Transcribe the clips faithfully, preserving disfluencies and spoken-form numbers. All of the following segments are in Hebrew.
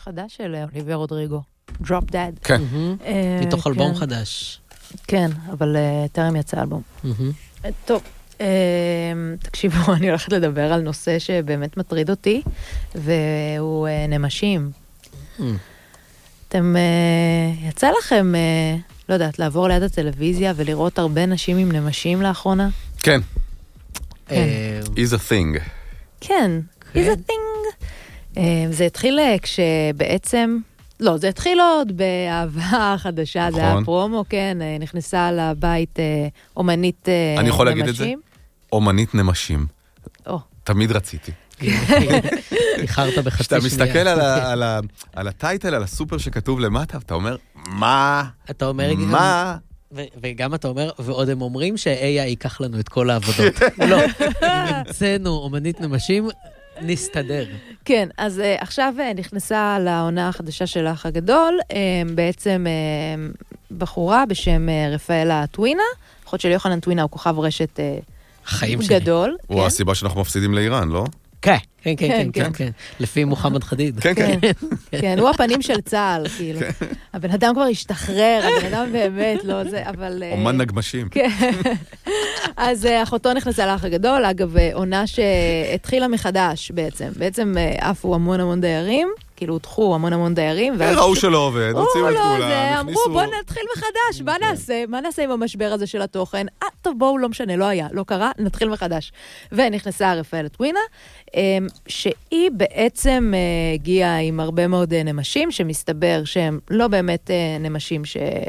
חדש של אוליביה רודריגו, Drop Dead. כן. מתוך אלבום חדש. כן, אבל טרם יצא אלבום. טוב, תקשיבו, אני הולכת לדבר על נושא שבאמת מטריד אותי, והוא נמשים. אתם, יצא לכם, לא יודעת, לעבור ליד הטלוויזיה ולראות הרבה נשים עם נמשים לאחרונה? כן. is a thing. כן, is a thing. זה התחיל כשבעצם, לא, זה התחיל עוד באהבה חדשה, זה היה פרומו, כן, נכנסה לבית אומנית נמשים. אני יכול להגיד את זה? אומנית נמשים. תמיד רציתי. איחרת בחצי שנייה. כשאתה מסתכל על הטייטל, על הסופר שכתוב למטה, ואתה אומר, מה? אתה אומר, מה? וגם אתה אומר, ועוד הם אומרים ש-איי איי ייקח לנו את כל העבודות. לא, אם המצאנו אומנית נמשים, נסתדר. כן, אז עכשיו נכנסה לעונה החדשה של האח הגדול, בעצם בחורה בשם רפאלה טווינה, אחות של יוחנן טווינה, הוא כוכב רשת גדול. הוא הסיבה שאנחנו מפסידים לאיראן, לא? כן, כן, כן, כן, כן. לפי מוחמד חדיד. כן, כן. כן, הוא הפנים של צה"ל, כאילו. הבן אדם כבר השתחרר, הבן אדם באמת, לא זה, אבל... אומן נגמשים. כן. אז אחותו נכנסה לאח הגדול, אגב, עונה שהתחילה מחדש בעצם. בעצם עפו המון המון דיירים, כאילו הותחו המון המון דיירים. ראו שלא עובד, הוציאו את כולם. אמרו, בוא נתחיל מחדש, מה נעשה? מה נעשה עם המשבר הזה של התוכן? אה, טוב, בואו, לא משנה, לא היה, לא קרה, נתחיל מחדש. ונכנסה רפאלה טווינה, שהיא בעצם הגיעה עם הרבה מאוד נמשים, שמסתבר שהם לא באמת נמשים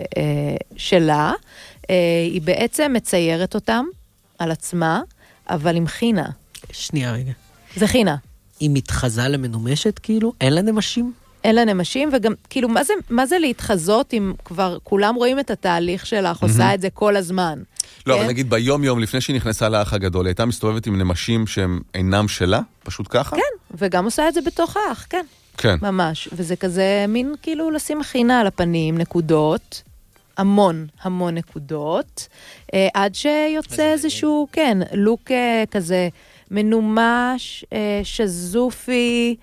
שלה. היא בעצם מציירת אותם על עצמה, אבל עם חינה. שנייה רגע. זה חינה. היא מתחזה למנומשת, כאילו? אין לה נמשים? אין לה נמשים, וגם, כאילו, מה זה, מה זה להתחזות אם כבר כולם רואים את התהליך שלך, עושה את זה כל הזמן? לא, אבל נגיד ביום יום, לפני שהיא נכנסה לאח הגדול, היא הייתה מסתובבת עם נמשים שהם אינם שלה, פשוט ככה? כן, וגם עושה את זה בתוך האח, כן. כן. ממש, וזה כזה מין, כאילו, לשים חינה על הפנים, נקודות, המון, המון נקודות, עד שיוצא איזשהו, כן, לוק כזה מנומש, שזופי,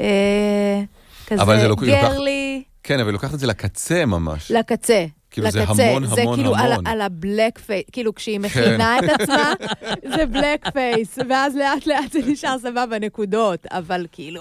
כזה גרלי. כן, אבל לוקחת את זה לקצה ממש. לקצה. כאילו זה המון, המון, זה כאילו המון. על הבלק פייס, כאילו כשהיא מכינה את עצמה, זה בלק פייס, ואז לאט לאט זה נשאר סבבה נקודות, אבל כאילו,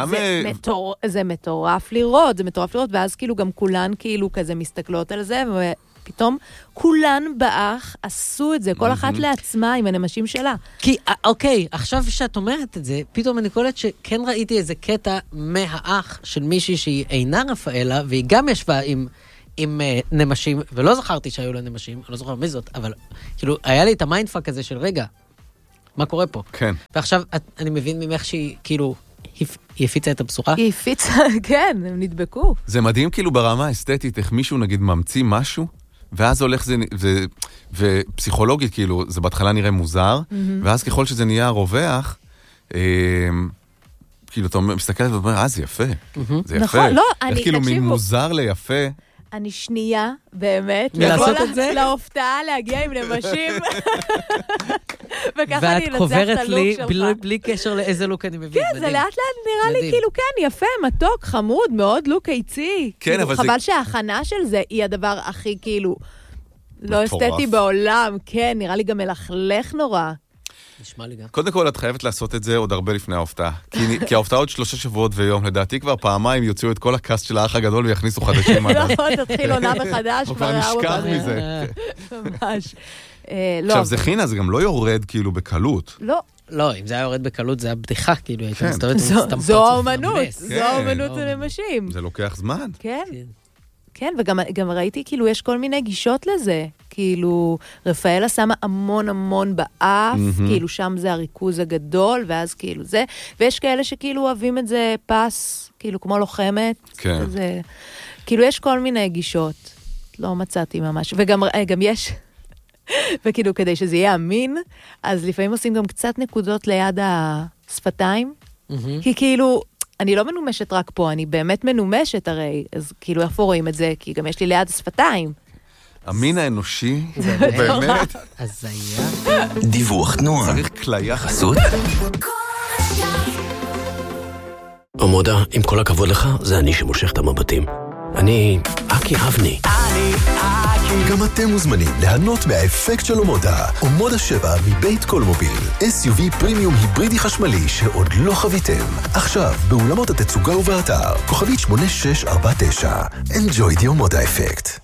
זה מטורף לראות, זה מטורף לראות, ואז כאילו גם כולן כאילו כזה מסתכלות על זה, ופתאום כולן באח עשו את זה, כל אחת לעצמה עם הנמשים שלה. כי, אוקיי, עכשיו שאת אומרת את זה, פתאום אני קולט שכן ראיתי איזה קטע מהאח של מישהי שהיא אינה רפאלה, והיא גם ישבה עם... עם uh, נמשים, ולא זכרתי שהיו לה נמשים, אני לא זוכר מי זאת, אבל כאילו, היה לי את המיינדפאק הזה של רגע, מה קורה פה? כן. ועכשיו, את, אני מבין ממך שהיא, כאילו, היא, היא הפיצה את הבשורה? היא הפיצה, כן, הם נדבקו. זה מדהים כאילו ברמה האסתטית, איך מישהו נגיד ממציא משהו, ואז הולך זה, ו, ופסיכולוגית כאילו, זה בהתחלה נראה מוזר, mm-hmm. ואז ככל שזה נהיה רווח, אה, כאילו, אתה מסתכלת ואומר, אה, זה יפה, mm-hmm. זה יפה. נכון, לא, אני, איך כאילו ממוזר ליפה, אני שנייה, באמת, מלעשות את זה? להופתעה להגיע עם נמשים, וככה אני ואת אנצח קוברת את הלוק לי, שלך. בלי, בלי קשר לאיזה לוק אני מבין. כן, זה לאט לאט נראה לי כאילו, כן, יפה, מתוק, חמוד, מאוד לוק קיצי. כן, כאילו, אבל חבל זה... שההכנה של זה היא הדבר הכי כאילו, לא אסתטי בעולם, כן, נראה לי גם מלכלך נורא. נשמע לי גם. קודם כל, את חייבת לעשות את זה עוד הרבה לפני ההופעה. כי, כי ההופעה עוד שלושה שבועות ויום, לדעתי כבר פעמיים יוציאו את כל הקאסט של האח הגדול ויכניסו חדשים עד אז. נכון, תתחיל עונה מחדש. הוא כבר נשכח מזה. ממש. עכשיו, זה חינה, זה גם לא יורד כאילו בקלות. לא. לא, אם זה היה יורד בקלות, זה היה בדיחה, כאילו, הייתה כן. מסתובבת עם סטמפות. זו האומנות, מנמס. זו האומנות הנמשים. זה לוקח זמן. כן. כן, וגם גם ראיתי, כאילו, יש כל מיני גישות לזה. כאילו, רפאלה שמה המון המון באף, כאילו, שם זה הריכוז הגדול, ואז כאילו זה, ויש כאלה שכאילו אוהבים את זה פס, כאילו, כמו לוחמת. כן. זה, כאילו, יש כל מיני גישות. לא מצאתי ממש. וגם גם יש, וכאילו, כדי שזה יהיה אמין, אז לפעמים עושים גם קצת נקודות ליד השפתיים, כי כאילו... אני לא מנומשת רק פה, אני באמת מנומשת הרי, אז כאילו איפה רואים את זה? כי גם יש לי ליד השפתיים. המין האנושי, באמת. אז היה. דיווח תנועה. צריך כליה. חסות? עמודה, עם כל הכבוד לך, זה אני שמושך את המבטים. אני אקי אבני. אני אקי. גם אתם מוזמנים ליהנות מהאפקט של עמודה. עמודה שבע מבית קולמוביל. אס יו וי פרימיום היברידי חשמלי שעוד לא חוויתם. עכשיו, באולמות התצוגה ובאתר. כוכבית שמונה שש ארבע תשע. Enjoy the עמודה אפקט.